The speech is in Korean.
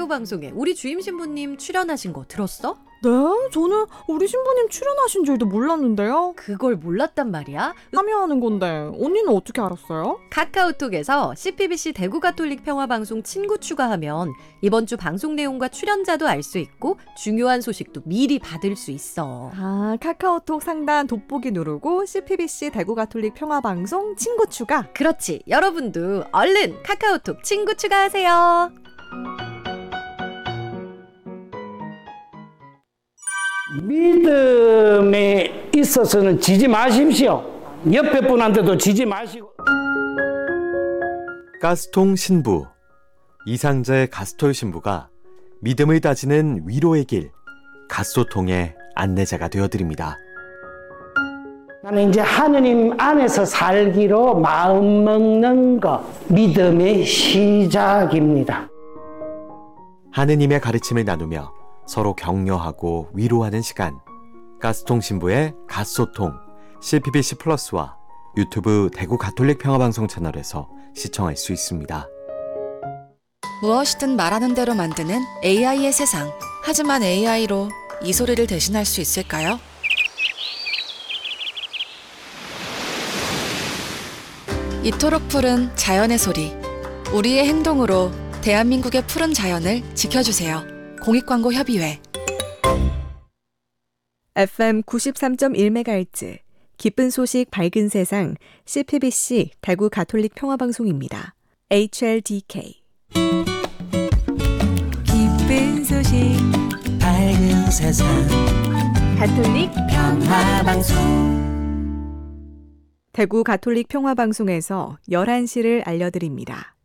라디오 방송에 우리 주임 신부님 출연하신 거 들었어? 네? 저는 우리 신부님 출연하신 줄도 몰랐는데요. 그걸 몰랐단 말이야? 참여하는 건데 언니는 어떻게 알았어요? 카카오톡에서 CPBC 대구 가톨릭 평화방송 친구 추가하면 이번 주 방송 내용과 출연자도 알 수 있고 중요한 소식도 미리 받을 수 있어. 아, 카카오톡 상단 돋보기 누르고 CPBC 대구 가톨릭 평화방송 친구 추가. 그렇지. 여러분도 얼른 카카오톡 친구 추가하세요. 믿음에 있어서는 지지 마십시오. 옆에 분한테도 지지 마시고. 가스통 신부. 이상재 가스톨 신부가 믿음을 다지는 위로의 길, 가소통의 안내자가 되어드립니다. 나는 이제 하느님 안에서 살기로 마음 먹는 것, 믿음의 시작입니다. 하느님의 가르침을 나누며 서로 격려하고 위로하는 시간. 가스통 신부의 가소통, CPBC 플러스와 유튜브 대구 가톨릭 평화방송 채널에서 시청할 수 있습니다. 무엇이든 말하는 대로 만드는 AI의 세상. 하지만 AI로 이 소리를 대신할 수 있을까요? 이토록 푸른 자연의 소리. 우리의 행동으로 대한민국의 푸른 자연을 지켜주세요. 공익광고협의회. FM 93.1MHz 기쁜 소식 밝은 세상 CPBC 대구 가톨릭 평화방송입니다. HLDK 기쁜 소식 밝은 세상 가톨릭 평화방송 대구 가톨릭 평화방송에서 11시를 알려드립니다.